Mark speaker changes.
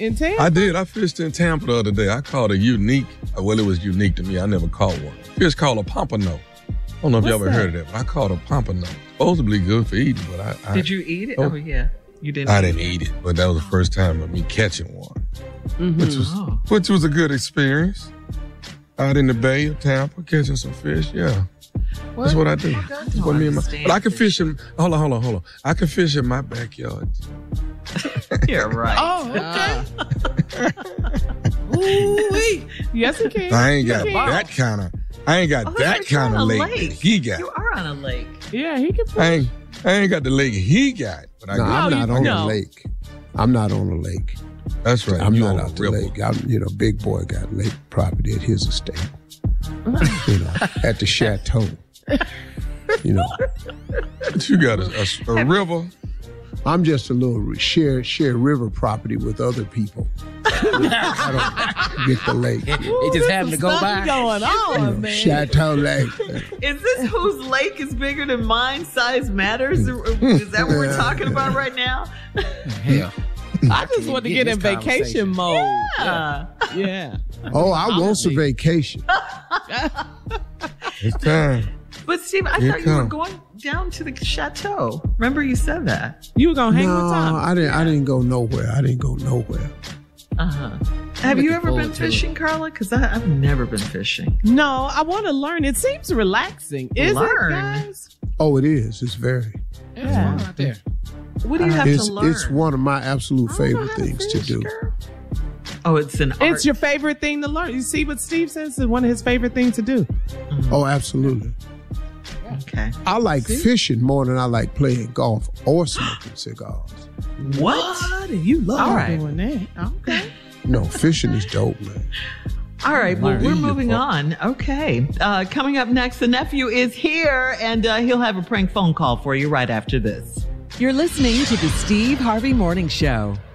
Speaker 1: in Tampa?
Speaker 2: I did. I fished in Tampa the other day. I caught a unique. Well, it was unique to me. I never caught one. Fish called a pompano. I don't know if you ever heard of that, but I caught a pompano. Supposedly good for eating, but I
Speaker 3: Did you eat it? Oh yeah, you didn't.
Speaker 2: I didn't eat it, but that was the first time of me catching one, which was a good experience. Out in the Bay of Tampa, catching some fish. Yeah, that's what I do. That's what me and but I can fish in. Hold on. I can fish in my backyard.
Speaker 3: You're right.
Speaker 1: Oh, okay. Ooh-wee. Yes, you can.
Speaker 2: I ain't got that kind of. I ain't got that kind of lake that he got.
Speaker 3: You are on a lake.
Speaker 1: Yeah, he can fish.
Speaker 2: I ain't got the lake he got, but I got.
Speaker 4: I'm not on a lake. I'm not on a lake.
Speaker 2: That's right.
Speaker 4: I'm not out the lake. Big boy got lake property at his estate. At the chateau.
Speaker 2: But you got a river.
Speaker 4: I'm just a little share river property with other people. I don't get the lake.
Speaker 5: It just happened to go by.
Speaker 1: Going on, man.
Speaker 4: Chateau Lake.
Speaker 3: Is this whose lake is bigger than mine? Size matters? Is that what we're talking about right now?
Speaker 5: Yeah.
Speaker 1: I just want to get in vacation mode. Yeah.
Speaker 4: Oh, I want some vacation.
Speaker 2: It's time.
Speaker 3: But Steve, I thought you were going down to the chateau. Remember you said that.
Speaker 1: You were gonna hang with Tom.
Speaker 4: I didn't go nowhere.
Speaker 3: Have you ever been fishing, Carla? Because I've never been fishing.
Speaker 1: No, I want to learn. It seems relaxing. Is it, guys?
Speaker 4: Oh, it is. It's very.
Speaker 1: Yeah.
Speaker 5: Right there.
Speaker 3: What do you have to learn?
Speaker 4: It's one of my absolute favorite things to do.
Speaker 3: Girl. Oh, it's an art.
Speaker 1: It's your favorite thing to learn. You see what Steve says is one of his favorite things to do.
Speaker 4: Oh, absolutely.
Speaker 3: Okay.
Speaker 4: I like fishing more than I like playing golf or smoking cigars.
Speaker 3: What?
Speaker 1: You love doing that. Okay.
Speaker 4: No, fishing is dope, man.
Speaker 3: All right, well, we're moving on. Okay. Coming up next, the nephew is here, and he'll have a prank phone call for you right after this.
Speaker 6: You're listening to the Steve Harvey Morning Show.